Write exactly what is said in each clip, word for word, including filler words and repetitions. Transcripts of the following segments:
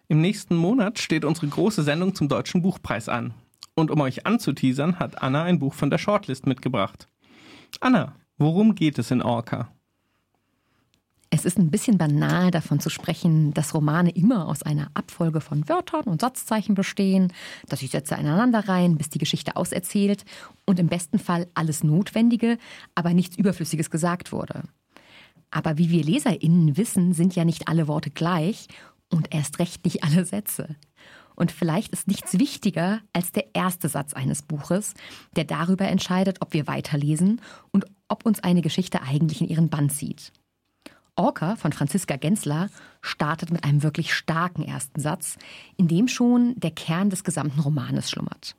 Im nächsten Monat steht unsere große Sendung zum Deutschen Buchpreis an. Und um euch anzuteasern, hat Anna ein Buch von der Shortlist mitgebracht. Anna, worum geht es in Orca? Es ist ein bisschen banal, davon zu sprechen, dass Romane immer aus einer Abfolge von Wörtern und Satzzeichen bestehen, dass sich Sätze aneinanderreihen, bis die Geschichte auserzählt und im besten Fall alles Notwendige, aber nichts Überflüssiges gesagt wurde. Aber wie wir LeserInnen wissen, sind ja nicht alle Worte gleich und erst recht nicht alle Sätze. Und vielleicht ist nichts wichtiger als der erste Satz eines Buches, der darüber entscheidet, ob wir weiterlesen und ob uns eine Geschichte eigentlich in ihren Bann zieht. Orca von Franziska Gensler startet mit einem wirklich starken ersten Satz, in dem schon der Kern des gesamten Romanes schlummert.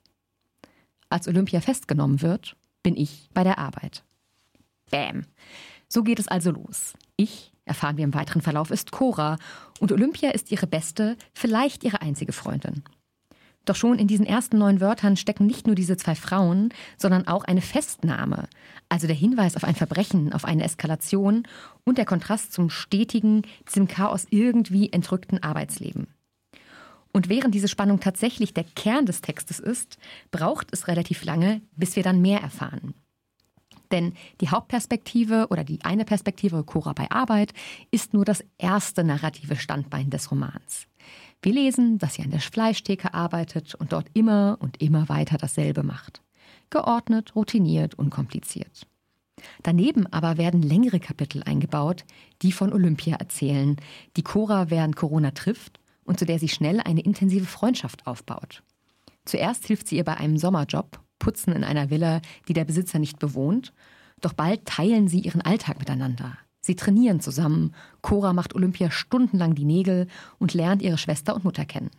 Als Olympia festgenommen wird, bin ich bei der Arbeit. Bäm. So geht es also los. Ich, erfahren wir im weiteren Verlauf, ist Cora und Olympia ist ihre beste, vielleicht ihre einzige Freundin. Doch schon in diesen ersten neun Wörtern stecken nicht nur diese zwei Frauen, sondern auch eine Festnahme, also der Hinweis auf ein Verbrechen, auf eine Eskalation und der Kontrast zum stetigen, diesem Chaos irgendwie entrückten Arbeitsleben. Und während diese Spannung tatsächlich der Kern des Textes ist, braucht es relativ lange, bis wir dann mehr erfahren. Denn die Hauptperspektive oder die eine Perspektive, Cora bei Arbeit, ist nur das erste narrative Standbein des Romans. Wir lesen, dass sie an der Fleischtheke arbeitet und dort immer und immer weiter dasselbe macht. Geordnet, routiniert, unkompliziert. Daneben aber werden längere Kapitel eingebaut, die von Olympia erzählen, die Cora während Corona trifft und zu der sie schnell eine intensive Freundschaft aufbaut. Zuerst hilft sie ihr bei einem Sommerjob, Putzen in einer Villa, die der Besitzer nicht bewohnt, doch bald teilen sie ihren Alltag miteinander. Sie trainieren zusammen, Cora macht Olympia stundenlang die Nägel und lernt ihre Schwester und Mutter kennen.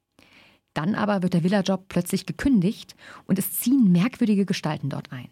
Dann aber wird der Villajob plötzlich gekündigt und es ziehen merkwürdige Gestalten dort ein.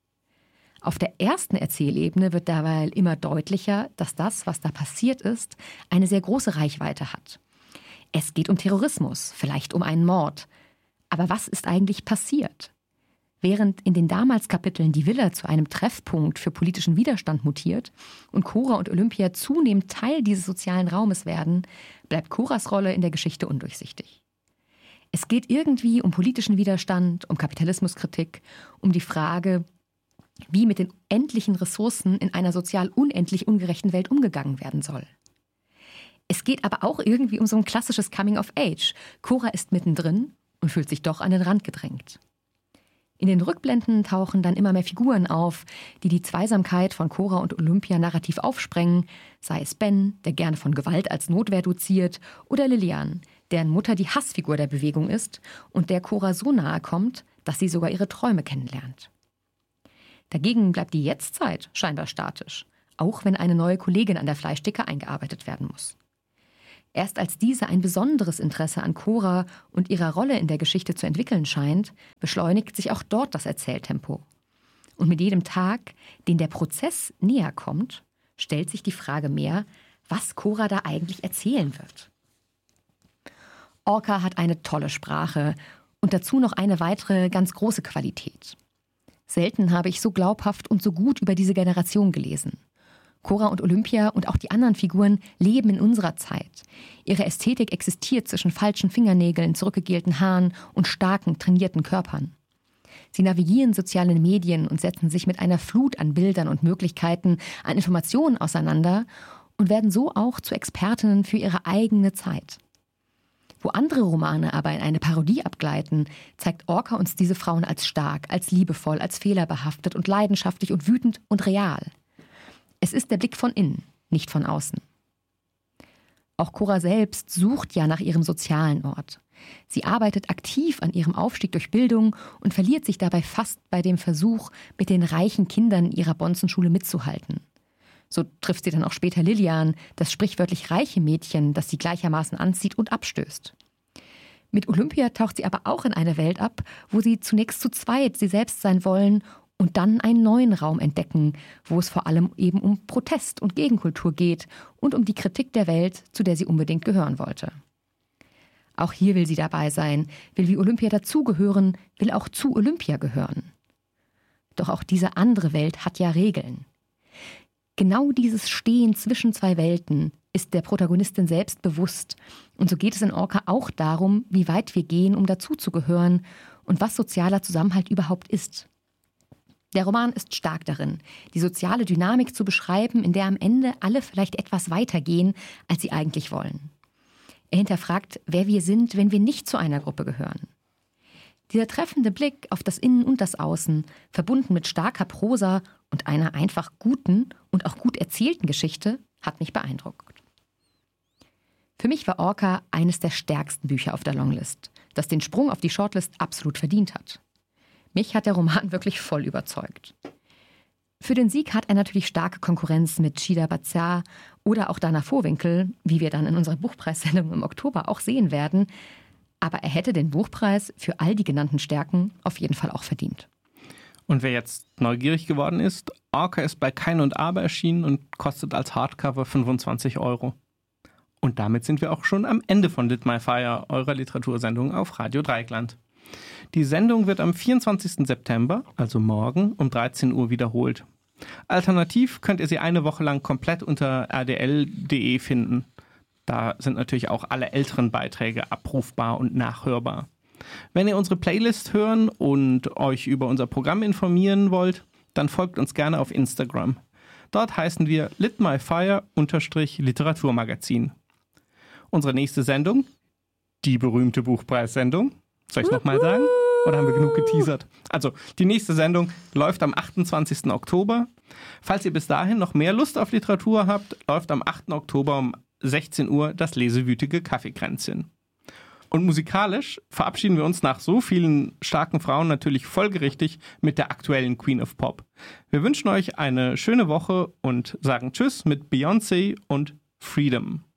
Auf der ersten Erzählebene wird dabei immer deutlicher, dass das, was da passiert ist, eine sehr große Reichweite hat. Es geht um Terrorismus, vielleicht um einen Mord. Aber was ist eigentlich passiert? Während in den damals Kapiteln die Villa zu einem Treffpunkt für politischen Widerstand mutiert und Cora und Olympia zunehmend Teil dieses sozialen Raumes werden, bleibt Coras Rolle in der Geschichte undurchsichtig. Es geht irgendwie um politischen Widerstand, um Kapitalismuskritik, um die Frage, wie mit den endlichen Ressourcen in einer sozial unendlich ungerechten Welt umgegangen werden soll. Es geht aber auch irgendwie um so ein klassisches Coming of Age. Cora ist mittendrin und fühlt sich doch an den Rand gedrängt. In den Rückblenden tauchen dann immer mehr Figuren auf, die die Zweisamkeit von Cora und Olympia narrativ aufsprengen, sei es Ben, der gerne von Gewalt als Notwehr doziert, oder Lilian, deren Mutter die Hassfigur der Bewegung ist und der Cora so nahe kommt, dass sie sogar ihre Träume kennenlernt. Dagegen bleibt die Jetztzeit scheinbar statisch, auch wenn eine neue Kollegin an der Fleischtheke eingearbeitet werden muss. Erst als diese ein besonderes Interesse an Cora und ihrer Rolle in der Geschichte zu entwickeln scheint, beschleunigt sich auch dort das Erzähltempo. Und mit jedem Tag, den der Prozess näher kommt, stellt sich die Frage mehr, was Cora da eigentlich erzählen wird. Orca hat eine tolle Sprache und dazu noch eine weitere ganz große Qualität. Selten habe ich so glaubhaft und so gut über diese Generation gelesen. Cora und Olympia und auch die anderen Figuren leben in unserer Zeit. Ihre Ästhetik existiert zwischen falschen Fingernägeln, zurückgegelten Haaren und starken, trainierten Körpern. Sie navigieren soziale Medien und setzen sich mit einer Flut an Bildern und Möglichkeiten, an Informationen auseinander und werden so auch zu Expertinnen für ihre eigene Zeit. Wo andere Romane aber in eine Parodie abgleiten, zeigt Orca uns diese Frauen als stark, als liebevoll, als fehlerbehaftet und leidenschaftlich und wütend und real. Es ist der Blick von innen, nicht von außen. Auch Cora selbst sucht ja nach ihrem sozialen Ort. Sie arbeitet aktiv an ihrem Aufstieg durch Bildung und verliert sich dabei fast bei dem Versuch, mit den reichen Kindern ihrer Bonzenschule mitzuhalten. So trifft sie dann auch später Lilian, das sprichwörtlich reiche Mädchen, das sie gleichermaßen anzieht und abstößt. Mit Olympia taucht sie aber auch in eine Welt ab, wo sie zunächst zu zweit sie selbst sein wollen und dann einen neuen Raum entdecken, wo es vor allem eben um Protest und Gegenkultur geht und um die Kritik der Welt, zu der sie unbedingt gehören wollte. Auch hier will sie dabei sein, will wie Olympia dazugehören, will auch zu Olympia gehören. Doch auch diese andere Welt hat ja Regeln. Genau dieses Stehen zwischen zwei Welten ist der Protagonistin selbst bewusst. Und so geht es in Orca auch darum, wie weit wir gehen, um dazuzugehören und was sozialer Zusammenhalt überhaupt ist. Der Roman ist stark darin, die soziale Dynamik zu beschreiben, in der am Ende alle vielleicht etwas weiter gehen, als sie eigentlich wollen. Er hinterfragt, wer wir sind, wenn wir nicht zu einer Gruppe gehören. Dieser treffende Blick auf das Innen und das Außen, verbunden mit starker Prosa und einer einfach guten und auch gut erzählten Geschichte, hat mich beeindruckt. Für mich war Orca eines der stärksten Bücher auf der Longlist, das den Sprung auf die Shortlist absolut verdient hat. Mich hat der Roman wirklich voll überzeugt. Für den Sieg hat er natürlich starke Konkurrenz mit Shida Baziar oder auch Dana Vohwinkel, wie wir dann in unserer Buchpreissendung im Oktober auch sehen werden. Aber er hätte den Buchpreis für all die genannten Stärken auf jeden Fall auch verdient. Und wer jetzt neugierig geworden ist, Orca ist bei Kein und Aber erschienen und kostet als Hardcover fünfundzwanzig Euro. Und damit sind wir auch schon am Ende von Lit My Fire, eurer Literatursendung auf Radio Dreieckland. Die Sendung wird am vierundzwanzigsten September, also morgen, um dreizehn Uhr wiederholt. Alternativ könnt ihr sie eine Woche lang komplett unter r d l punkt d e finden. Da sind natürlich auch alle älteren Beiträge abrufbar und nachhörbar. Wenn ihr unsere Playlist hören und euch über unser Programm informieren wollt, dann folgt uns gerne auf Instagram. Dort heißen wir litmyfire-literaturmagazin. Unsere nächste Sendung, die berühmte Buchpreissendung. Soll ich es nochmal sagen? Oder haben wir genug geteasert? Also, die nächste Sendung läuft am achtundzwanzigsten Oktober. Falls ihr bis dahin noch mehr Lust auf Literatur habt, läuft am achten Oktober um sechzehn Uhr das lesewütige Kaffeekränzchen. Und musikalisch verabschieden wir uns nach so vielen starken Frauen natürlich folgerichtig mit der aktuellen Queen of Pop. Wir wünschen euch eine schöne Woche und sagen Tschüss mit Beyoncé und Freedom.